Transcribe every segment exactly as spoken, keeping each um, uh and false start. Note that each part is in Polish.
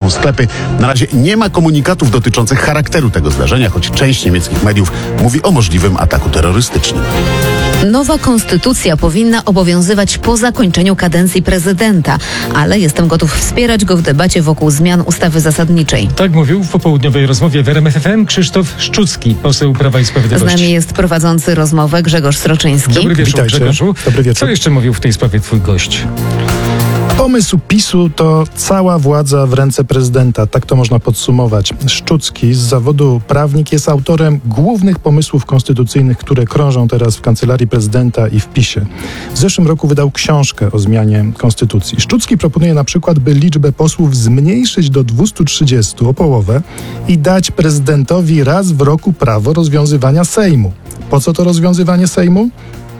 znowu sklepy. Na razie nie ma komunikatów dotyczących charakteru tego zdarzenia, choć część niemieckich mediów mówi o możliwym ataku terrorystycznym. Nowa konstytucja powinna obowiązywać po zakończeniu kadencji prezydenta, ale jestem gotów wspierać go w debacie wokół zmian ustawy zasadniczej. Tak mówił w popołudniowej rozmowie w R M F F M Krzysztof Szczucki, poseł Prawa i Sprawiedliwości. Z nami jest prowadzący rozmowę Grzegorz Sroczyński. Dobry wieczór, Witajcie. Grzegorzu. Dobry wieczór. Co jeszcze mówił w tej sprawie twój gość? Pomysł PiSu to cała władza w ręce prezydenta. Tak to można podsumować. Szczucki z zawodu prawnik jest autorem głównych pomysłów konstytucyjnych, które krążą teraz w Kancelarii Prezydenta i w PiSie. W zeszłym roku wydał książkę o zmianie konstytucji. Szczucki proponuje na przykład, by liczbę posłów zmniejszyć do dwustu trzydziestu o połowę i dać prezydentowi raz w roku prawo rozwiązywania Sejmu. Po co to rozwiązywanie Sejmu?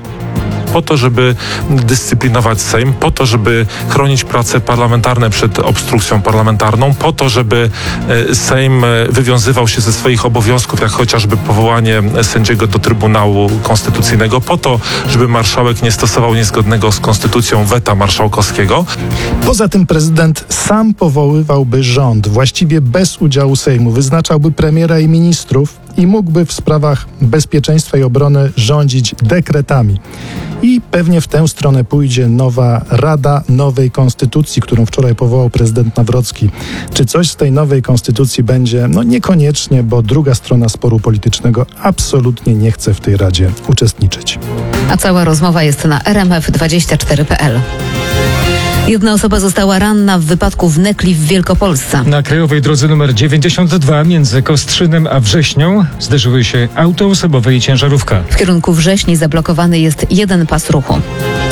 Po to, żeby dyscyplinować Sejm, po to, żeby chronić prace parlamentarne przed obstrukcją parlamentarną, po to, żeby Sejm wywiązywał się ze swoich obowiązków, jak chociażby powołanie sędziego do Trybunału Konstytucyjnego, po to, żeby marszałek nie stosował niezgodnego z konstytucją weta marszałkowskiego. Poza tym prezydent sam powoływałby rząd, właściwie bez udziału Sejmu, wyznaczałby premiera i ministrów i mógłby w sprawach bezpieczeństwa i obrony rządzić dekretami. I pewnie w tę stronę pójdzie nowa Rada Nowej Konstytucji, którą wczoraj powołał prezydent Nawrocki. Czy coś z tej nowej konstytucji będzie? No niekoniecznie, bo druga strona sporu politycznego absolutnie nie chce w tej Radzie uczestniczyć. A cała rozmowa jest na r m f dwadzieścia cztery kropka p l. Jedna osoba została ranna w wypadku w Nekli w Wielkopolsce. Na krajowej drodze numer dziewięćdziesiąt dwa między Kostrzynem a Wrześnią zderzyły się auto osobowe i ciężarówka. W kierunku Wrześni zablokowany jest jeden pas ruchu.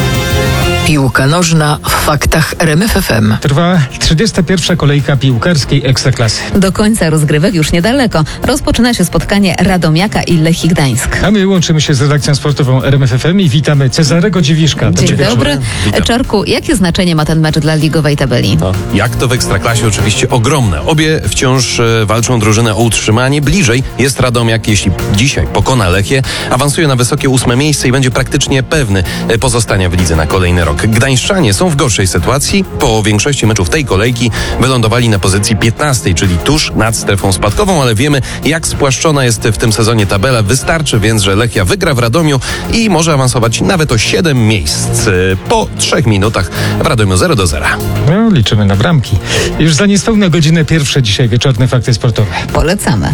Piłka nożna w faktach R M F F M. Trwa trzydziesta pierwsza kolejka piłkarskiej Ekstraklasy. Do końca rozgrywek już niedaleko. Rozpoczyna się spotkanie Radomiaka i Lechii Gdańsk. A my łączymy się z redakcją sportową R M F F M i witamy Cezarego Dziwiszka. Dzień dobry. Witam. Czarku, jakie znaczenie ma ten mecz dla ligowej tabeli? No, jak to w Ekstraklasie oczywiście ogromne. Obie wciąż e, walczą drużynę o utrzymanie. Bliżej jest Radomiak, jeśli dzisiaj pokona Lechię, awansuje na wysokie ósme miejsce i będzie praktycznie pewny e, pozostania w lidze na kolejny rok. Gdańszczanie są w gorszej sytuacji. Po większości meczów tej kolejki wylądowali na pozycji piętnastej, czyli tuż nad strefą spadkową, ale wiemy, jak spłaszczona jest w tym sezonie tabela. Wystarczy więc, że Lechia wygra w Radomiu i może awansować nawet o siedem miejsc. Po trzech minutach w Radomiu zero do zera. No, liczymy na bramki. Już za niespełna godzinę pierwsze dzisiaj wieczorne fakty sportowe. Polecamy.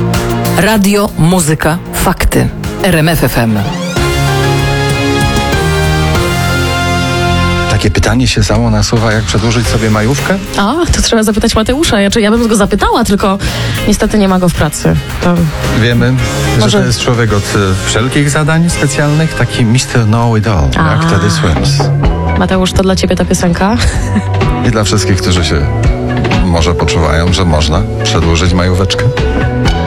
Radio, muzyka, fakty. R M F F M. Takie pytanie się samo nasuwa, jak przedłużyć sobie majówkę? A, to trzeba zapytać Mateusza. Ja, czy ja bym go zapytała, tylko niestety nie ma go w pracy. To... Wiemy, Może- że to jest człowiek od e, wszelkich zadań specjalnych, taki mister Know It All, A. jak Teddy Swims. Mateusz, to dla ciebie ta piosenka? I dla wszystkich, którzy się może poczuwają, że można przedłużyć majóweczkę.